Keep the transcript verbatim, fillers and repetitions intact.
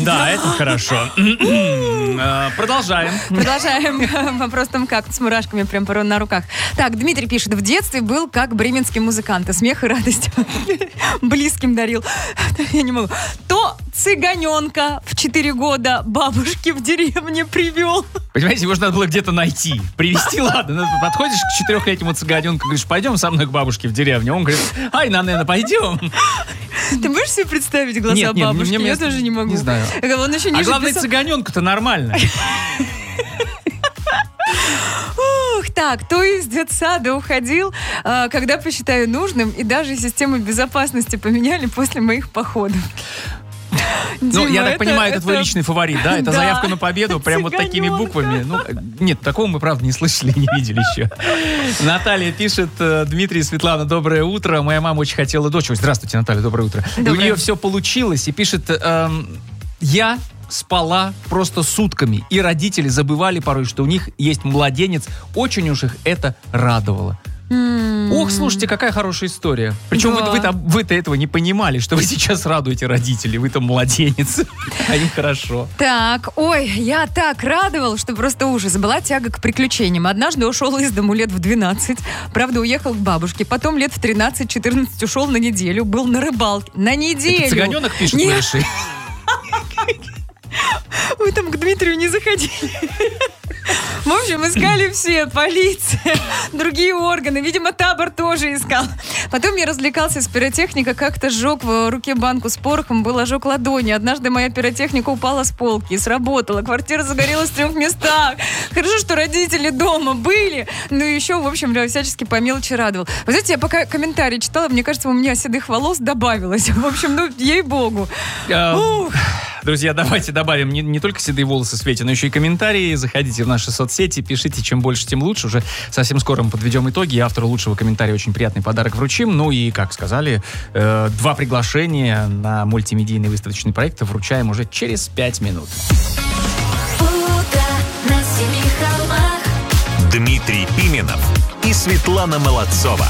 Да, это хорошо. Продолжаем. Продолжаем. Вопрос там как с мурашками прям порой на руках. Так, Дмитрий пишет. В детстве был как бременский музыкант. И смех, и радость близким дарил. Я не могу. То цыганенка в четыре года бабушке в деревне привел. Понимаете, его же надо было где-то найти. Привезти, ладно. Подходишь к четырехлетнему цыганенку, говоришь, пойдем со мной к бабушке в деревню. Он говорит, ай, Нанена, пойдем. Ты можешь себе представить глаза нет, нет, бабушки? Мне, Я мне, тоже не могу. Не знаю. Он еще не а главное, писал... цыганенка-то нормально. Ух, так, то из детсада уходил, когда посчитаю нужным, и даже систему безопасности поменяли после моих походов. Ну, Дима, я так это, понимаю, это, это твой личный фаворит, да? Это да. заявка на победу, прям вот такими буквами. Ну, нет, такого мы, правда, не слышали, не видели еще. Наталья пишет, Дмитрий и Светлана, доброе утро. Моя мама очень хотела дочь. Ой, здравствуйте, Наталья, доброе утро. Доброе. И у нее все получилось. И пишет, эм, я спала просто сутками. И родители забывали порой, что у них есть младенец. Очень уж их это радовало. Mm. Ох, слушайте, какая хорошая история. Причем да. вы, вы-то, вы-то этого не понимали, что вы сейчас радуете родителей. Вы-то младенец. А им хорошо. Так, ой, я так радовал, что просто ужас. Была тяга к приключениям. Однажды ушел из дому лет в двенадцать. Правда, уехал к бабушке. Потом лет в тринадцать-четырнадцать ушел на неделю. Был на рыбалке. На неделю. Это цыганенок пишет, Нет. Леший? Вы там к Дмитрию не заходили. В общем, искали все, полиция, другие органы. Видимо, табор тоже искал. Потом я развлекался с пиротехникой, как-то сжег в руке банку с порохом, был ожог ладони. Однажды моя пиротехника упала с полки и сработала. Квартира загорелась в трех местах. Хорошо, что родители дома были. Ну и еще, в общем, всячески по мелочи радовал. Вы знаете, я пока комментарии читала, мне кажется, у меня седых волос добавилось. В общем, ну, ей-богу. Ух. Друзья, давайте добавим не, не только седые волосы Свете, но еще и комментарии. Заходите в наши соцсети, пишите, чем больше, тем лучше. Уже совсем скоро мы подведем итоги, и автору лучшего комментария очень приятный подарок вручим. Ну и, как сказали, э, два приглашения на мультимедийный выставочный проект вручаем уже через пять минут. Дмитрий Пименов и Светлана Молодцова.